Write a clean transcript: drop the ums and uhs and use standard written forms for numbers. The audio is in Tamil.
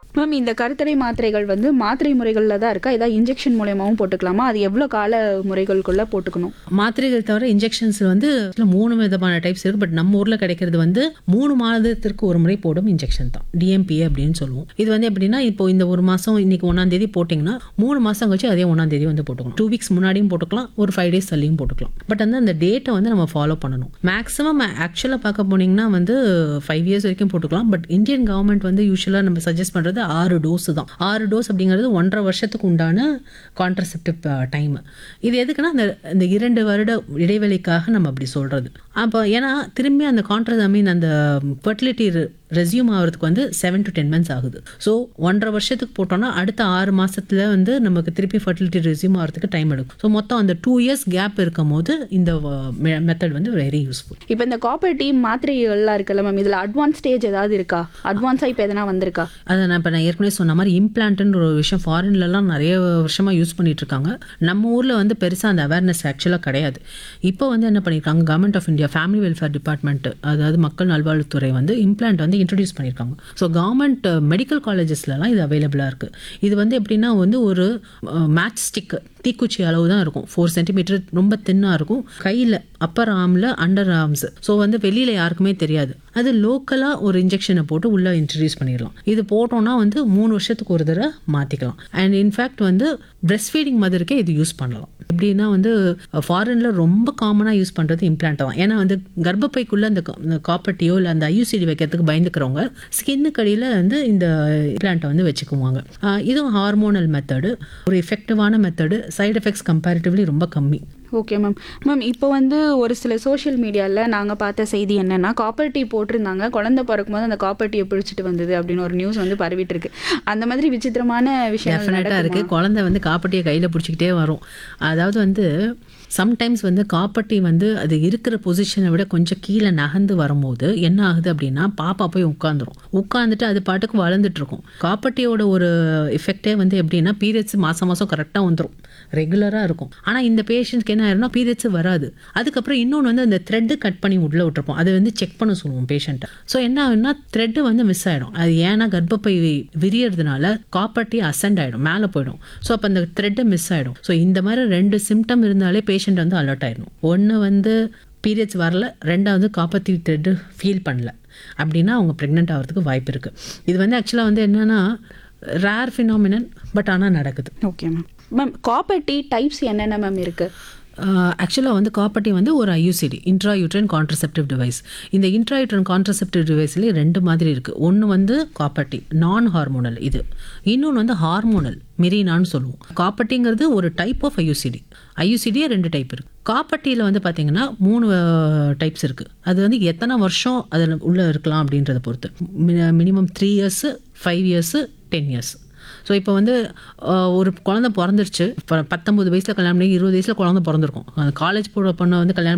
மேம் இந்த கருத்தடை மாத்திரைகள் வந்து மாத்திரை முறைகளில் தான் இருக்கா, ஏதாவது இன்ஜெக்ஷன் மூலியமாகவும் போட்டுக்கலாமா? அது எவ்வளோ கால முறைகளுக்குள்ள போட்டுக்கணும்? மாத்திரைகள் தவிர இன்ஜெக்ஷன்ஸ் வந்து 3 விதமான டைப்ஸ் இருக்குது. பட் நம்ம ஊரில் கிடைக்கிறது வந்து 3 மாதத்திற்கு ஒரு முறை போடும் இன்ஜெக்ஷன் தான், டிஎம்பிஏ அப்படின்னு சொல்லுவோம். இது வந்து எப்படின்னா, இப்போ இந்த ஒரு மாதம் இன்னைக்கு 1ஆம் தேதி போட்டிங்கன்னா 3 மாதம் கழிச்சு அதே 1ஆம் தேதி வந்து போட்டுக்கலாம். 2 வீக்ஸ் முன்னாடியும் போட்டுக்கலாம், ஒரு 5 டேஸ் தள்ளியும் போட்டுக்கலாம். பட் வந்து அந்த டேட்டை வந்து நம்ம ஃபாலோ பண்ணணும். மேக்ஸிமம் ஆக்சுவலாக பார்க்க போனீங்கன்னா வந்து 5 இயர்ஸ் வரைக்கும் போட்டுக்கலாம். பட் இந்தியன் கவர்மெண்ட் வந்து யூஸ்வலாக நம்ம சஜஸ்ட் பண்ணுறது 6 டோஸ் தான். 6 டோஸ் அப்படிங்கிறது 1.5 வருஷத்துக்கு உண்டான கான்ட்ரசெப்டிவ் டைம். இது எதுக்குன்னா இந்த 2 வருட இடைவெளிக்காக நம்ம அப்படி சொல்றது. அப்போ ஏன்னா திரும்பி அந்த அந்த ஃபர்டிலிட்டி ரெஸ்யூம் ஆகிறதுக்கு வந்து 7 to 10 months ஆகுது. ஸோ 1.5 வருஷத்துக்கு போட்டோம்னா அடுத்த 6 மாசத்துல வந்து நமக்கு திருப்பி ஃபர்டிலிட்டி ரெஸ்யூம் ஆகிறதுக்கு டைம் எடுக்கும். ஸோ மொத்தம் அந்த 2 years கேப் இருக்கும் போது இந்த மெத்தட் வந்து வெரி யூஸ்ஃபுல். இப்போ இந்த காப்பர் டீ மாத்திரைகள்லாம் இருக்குல்ல மேம், இதில் அட்வான்ஸ் ஸ்டேஜ் ஏதாவது இருக்கா? அட்வான்ஸாக இப்போ எதனா வந்திருக்கா? அதை நான் ஏற்கனவே சொன்ன மாதிரி இம்ப்ளான்ட்ன்ற ஒரு விஷயம் ஃபாரின்லலாம் நிறைய வருஷமாக யூஸ் பண்ணிட்டு இருக்காங்க. நம்ம ஊரில் வந்து பெருசாக அந்த அவேர்னஸ் ஆக்சுவலாக கிடையாது. இப்போ வந்து என்ன பண்ணியிருக்காங்க, government of India family welfare department, அதாவது மக்கள் நல்வாழ்வுத்துறை வந்து இம்ப்ளான்ட் வந்து இன்ட்ரடியூஸ் பண்ணியிருக்காங்க. ஸோ கவர்மெண்ட் மெடிக்கல் காலேஜஸ்லாம் இது அவைலபிளாக இருக்குது. இது வந்து எப்படின்னா வந்து ஒரு மேட்ச் ஸ்டிக், தீக்குச்சி அளவு தான் இருக்கும், 4 சென்டிமீட்டர், ரொம்ப தின்னாக இருக்கும். கையில் அப்பர் ஆர்மில், அண்டர் ஆர்ம்ஸ், ஸோ வந்து வெளியில் யாருக்குமே தெரியாது. அது லோக்கலாக ஒரு இன்ஜெக்ஷனை போட்டு உள்ளே இன்ட்ரடியூஸ் பண்ணிடலாம். இது போட்டோம்னா வந்து 3 வருஷத்துக்கு ஒரு தடவை மாற்றிக்கலாம். அண்ட் இன்ஃபேக்ட் வந்து பிரெஸ்ட் ஃபீடிங் மதருக்கே இது யூஸ் பண்ணலாம். எப்படின்னா வந்து ஃபாரினில் ரொம்ப காமனாக யூஸ் பண்ணுறது இம்ப்ளான்ட் தான். ஏன்னா வந்து கர்ப்பப்பைக்குள்ளே அந்த காப்பர்ட்டியோ இல்லை அந்த ஐயூசிடி வைக்கிறதுக்கு பயந்துக்கிறவங்க ஸ்கின்னுக்கு அடியில் வந்து இந்த இம்ப்ளான்ட்டை வந்து வச்சுக்குவாங்க. இதுவும் ஹார்மோனல் மெத்தடு, ஒரு எஃபெக்டிவான மெத்தடு, சைடு எஃபெக்ட்ஸ் கம்பேரிட்டிவ்லி ரொம்ப கம்மி. Okay ma'am. மேம் இப்போ வந்து ஒரு சில சோஷியல் மீடியாவில் நாங்கள் பார்த்த செய்தி என்னென்னா, காப்பர் டீ போட்டிருந்தாங்க, குழந்தை பிறக்கும்போது அந்த காப்பர் டீயை பிடிச்சிட்டு வந்தது அப்படின்னு ஒரு நியூஸ் வந்து பரவிட்டு இருக்கு. அந்த மாதிரி விசித்திரமான விஷயம் டெஃபினட்டாக இருக்குது. குழந்தை வந்து காப்பட்டியை கையில் பிடிச்சிக்கிட்டே வரும். அதாவது வந்து சம்டைம்ஸ் வந்து காப்பட்டி வந்து அது இருக்கிற பொசிஷனை விட கொஞ்சம் கீழே நகர்ந்து வரும்போது என்ன ஆகுது அப்படின்னா, பாப்பா போய் உட்காந்துட்டு அது பாட்டுக்கு வளர்ந்துட்டு இருக்கும். காப்பட்டியோட ஒரு எஃபெக்டே வந்து எப்படின்னா, பீரியட்ஸ் மாதம் கரெக்டாக வந்துடும், ரெகுலராக இருக்கும். ஆனால் இந்த பேஷண்ட்ஸ்க்கு என்ன ஆயிரும்னா பீரியட்ஸ் வராது. அதுக்கப்புறம் இன்னொன்று வந்து அந்த த்ரெட்டு கட் பண்ணி உள்ள விட்டுருப்போம், அதை வந்து செக் பண்ண சொல்லுவோம் பேஷண்ட்டை. ஸோ என்ன ஆகுதுன்னா த்ரெட்டு வந்து மிஸ் ஆகிடும். அது ஏன்னா கர்ப்பப்பை விரியறதுனால காப்பட்டி அசெண்ட் ஆகிடும், மேலே போயிடும். ஸோ அப்போ அந்த த்ரெட்டு மிஸ் ஆகிடும். ஸோ இந்த மாதிரி 2 சிம்டம் இருந்தாலே பேஷண்ட் வந்து அலர்ட் ஆயிடணும். ஒன்று வந்து பீரியட்ஸ் வரல, 2வது காப்பத்தி த்ரெட்டு ஃபீல் பண்ணல அப்படின்னா அவங்க ப்ரெக்னென்ட் ஆகிறதுக்கு வாய்ப்பு இருக்குது. இது வந்து ஆக்சுவலாக வந்து என்னென்னா ரேர் ஃபினாமினன், பட் ஆனால் நடக்குது. Okay ma'am. Ma'am copper tea types என்னென்ன மேம் இருக்குது? ஆக்சுவலாக வந்து காப்பர்ட்டி வந்து ஒரு ஐயூசிடி, இன்ட்ராயூட்ரைன் கான்ட்ரசெப்டிவ் டிவைஸ். இந்த இன்ட்ராயூட்ரைன் கான்ட்ரசெப்டிவ் டிவைஸ்லேயே 2 மாதிரி இருக்குது. ஒன்று வந்து காப்பர்ட்டி நான் ஹார்மோனல், இது இன்னொன்று வந்து ஹார்மோனல் மிரினான்னு சொல்லுவோம். காப்பர்ட்டிங்கிறது ஒரு டைப் ஆஃப் ஐயூசிடியே 2 டைப் இருக்குது. காப்பர்ட்டியில் வந்து பார்த்தீங்கன்னா 3 டைப்ஸ் இருக்குது. அது வந்து எத்தனை வருஷம் அதில் உள்ளே இருக்கலாம் அப்படின்றத பொறுத்து. Minimum 3 years, 5 years, 10 years. So இப்போ வந்து ஒரு குழந்தை பிறந்துருச்சு, 19 வயசில் கல்யாணம் பண்ணி 20 வயசில் குழந்தை பிறந்திருக்கும். காலேஜ் போகிற பொண்ணை வந்து கல்யாணம்